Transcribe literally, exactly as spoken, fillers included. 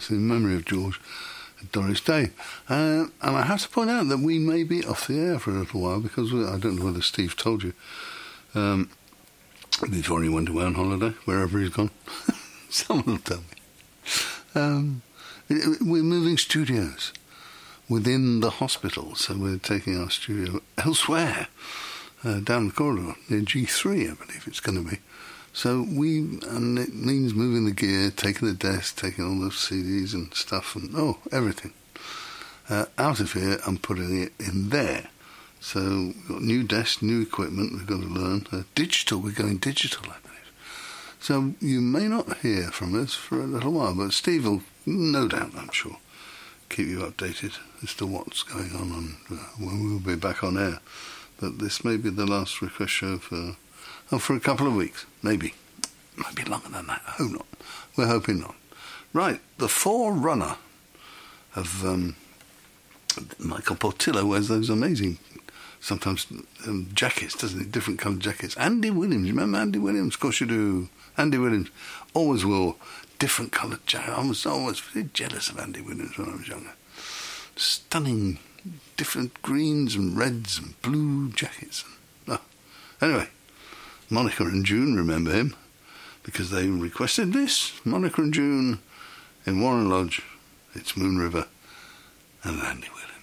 yes, in memory of George and Doris Day. Uh, and I have to point out that we may be off the air for a little while because we, I don't know whether Steve told you, um, before he went away on holiday, wherever he's gone. Someone will tell me. Um, we're moving studios within the hospital, so we're taking our studio elsewhere, uh, down the corridor, near G three, I believe it's going to be. So we, and it means moving the gear, taking the desk, taking all the C Ds and stuff, and oh, everything, uh, out of here and putting it in there. So we've got new desk, new equipment we've got to learn. Uh, digital, we're going digital, I believe. So you may not hear from us for a little while, but Steve will, no doubt, I'm sure, keep you updated as to what's going on and uh, when we'll be back on air. But this may be the last request show for... Oh, for a couple of weeks, maybe. Might be longer than that. I hope not. We're hoping not. Right, the forerunner of um, Michael Portillo wears those amazing, sometimes um, jackets, doesn't he? Different coloured jackets. Andy Williams, remember Andy Williams? Of course you do. Andy Williams always wore different coloured jackets. I was always very jealous of Andy Williams when I was younger. Stunning, different greens and reds and blue jackets. Oh. Anyway. Monica and June remember him because they requested this. Monica and June in Warren Lodge. It's Moon River and Andy Williams.